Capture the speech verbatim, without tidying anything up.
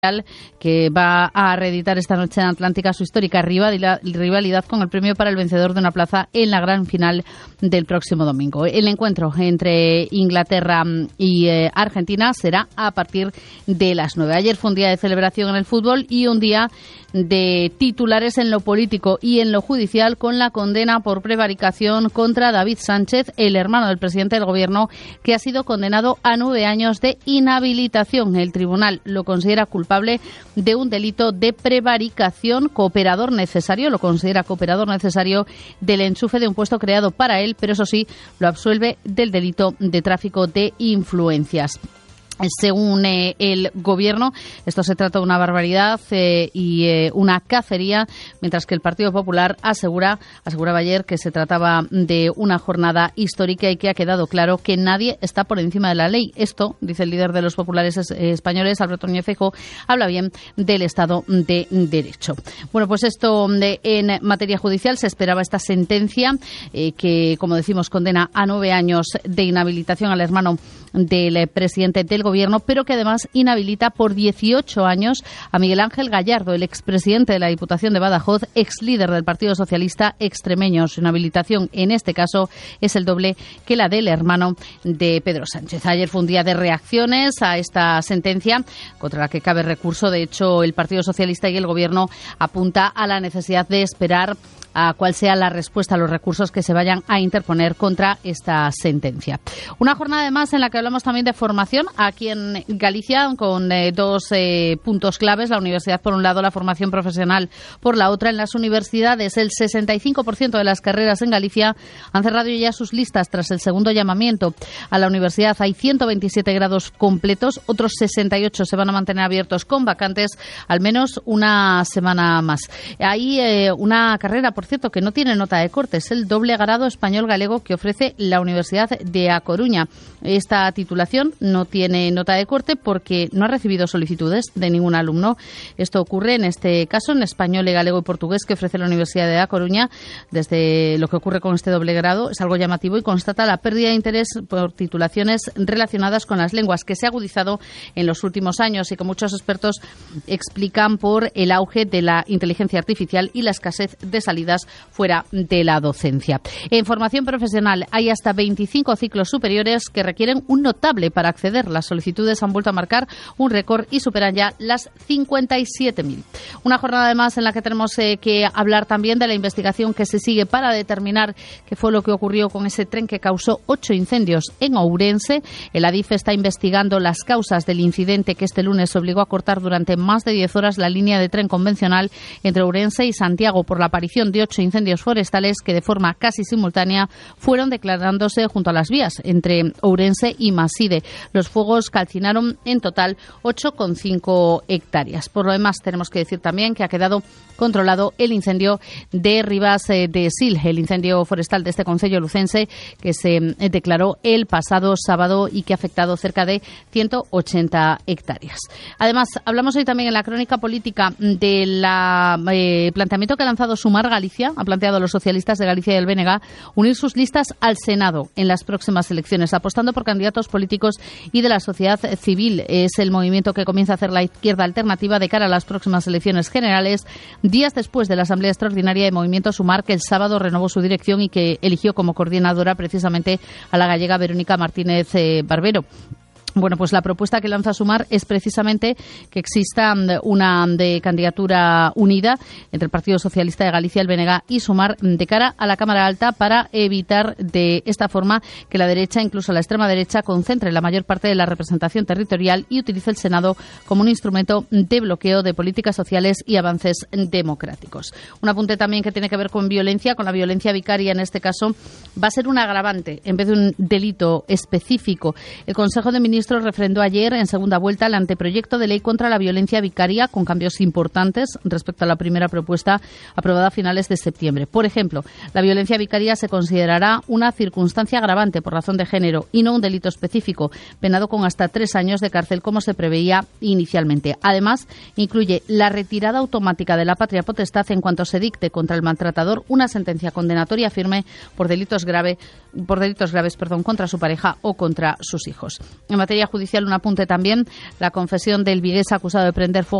que va a reeditar esta noche en Atlántica su histórica rivalidad con el premio para el vencedor de una plaza en la gran final del próximo domingo. El encuentro entre Inglaterra y eh, Argentina será a partir de las nueve. Ayer fue un día de celebración en el fútbol y un día de titulares en lo político y en lo judicial, con la condena por prevaricación contra David Sánchez, el hermano del presidente del gobierno, que ha sido condenado a nueve años de inhabilitación. El tribunal lo considera culpable de un delito de prevaricación, cooperador necesario, lo considera cooperador necesario del enchufe de un puesto creado para él, pero eso sí, lo absuelve del delito de tráfico de influencias. Según eh, el gobierno, esto se trata de una barbaridad eh, y eh, una cacería, mientras que el Partido Popular asegura, aseguraba ayer que se trataba de una jornada histórica y que ha quedado claro que nadie está por encima de la ley. Esto, dice el líder de los populares es, eh, españoles, Alberto Núñez Feijóo, habla bien del Estado de Derecho. Bueno, pues esto de, en materia judicial, se esperaba esta sentencia eh, que, como decimos, condena a nueve años de inhabilitación al hermano del presidente del gobierno, pero que además inhabilita por dieciocho años a Miguel Ángel Gallardo, el expresidente de la Diputación de Badajoz, ex líder del Partido Socialista extremeño. Su inhabilitación en este caso es el doble que la del hermano de Pedro Sánchez. Ayer fue un día de reacciones a esta sentencia contra la que cabe recurso. De hecho, el Partido Socialista y el gobierno apunta a la necesidad de esperar a cuál sea la respuesta a los recursos que se vayan a interponer contra esta sentencia. Una jornada además en la que hablamos también de formación aquí en Galicia, con eh, dos eh, puntos claves: la universidad por un lado, la formación profesional por la otra. En las universidades, el sesenta y cinco por ciento de las carreras en Galicia han cerrado ya sus listas tras el segundo llamamiento a la universidad. Hay ciento veintisiete grados completos, otros sesenta y ocho se van a mantener abiertos con vacantes al menos una semana más. Hay eh, una carrera, por cierto, que no tiene nota de corte, es el doble grado español-galego que ofrece la Universidad de A Coruña. Esta titulación no tiene nota de corte porque no ha recibido solicitudes de ningún alumno. Esto ocurre en este caso en español, galego y portugués que ofrece la Universidad de A Coruña. Desde lo que ocurre con este doble grado es algo llamativo y constata la pérdida de interés por titulaciones relacionadas con las lenguas, que se ha agudizado en los últimos años y que muchos expertos explican por el auge de la inteligencia artificial y la escasez de salidas fuera de la docencia. En formación profesional hay hasta veinticinco ciclos superiores que requieren un notable para acceder. Las solicitudes han vuelto a marcar un récord y superan ya las cincuenta y siete mil. Una jornada además en la que tenemos eh, que hablar también de la investigación que se sigue para determinar qué fue lo que ocurrió con ese tren que causó ocho incendios en Ourense. El Adif está investigando las causas del incidente que este lunes obligó a cortar durante más de diez horas la línea de tren convencional entre Ourense y Santiago por la aparición de ocho incendios forestales que de forma casi simultánea fueron declarándose junto a las vías entre Ourense y Maside. Los fuegos calcinaron en total ocho coma cinco hectáreas. Por lo demás, tenemos que decir también que ha quedado controlado el incendio de Ribas de Sil, el incendio forestal de este concello lucense que se declaró el pasado sábado y que ha afectado cerca de ciento ochenta hectáreas. Además, hablamos hoy también en la crónica política del eh, planteamiento que ha lanzado Sumar Galicia. Ha planteado a los socialistas de Galicia y del B N G unir sus listas al Senado en las próximas elecciones, apostando por candidatos políticos y de la sociedad civil. Es el movimiento que comienza a hacer la izquierda alternativa de cara a las próximas elecciones generales, días después de la Asamblea Extraordinaria de Movimiento Sumar, que el sábado renovó su dirección y que eligió como coordinadora precisamente a la gallega Verónica Martínez eh, Barbero. Bueno, pues la propuesta que lanza Sumar es precisamente que exista una de candidatura unida entre el Partido Socialista de Galicia, el B N G y Sumar de cara a la Cámara Alta para evitar de esta forma que la derecha, incluso la extrema derecha, concentre la mayor parte de la representación territorial y utilice el Senado como un instrumento de bloqueo de políticas sociales y avances democráticos. Un apunte también que tiene que ver con violencia, con la violencia vicaria en este caso, va a ser un agravante en vez de un delito específico. El Consejo de Ministros refrendó ayer en segunda vuelta el anteproyecto de ley contra la violencia vicaria con cambios importantes respecto a la primera propuesta aprobada a finales de septiembre. Por ejemplo, la violencia vicaria se considerará una circunstancia agravante por razón de género y no un delito específico, penado con hasta tres años de cárcel como se preveía inicialmente. Además, incluye la retirada automática de la patria potestad en cuanto se dicte contra el maltratador una sentencia condenatoria firme por delitos grave, por delitos graves, perdón, contra su pareja o contra sus hijos. En materia materia judicial, un apunte también. La confesión del vigués acusado de prender fuego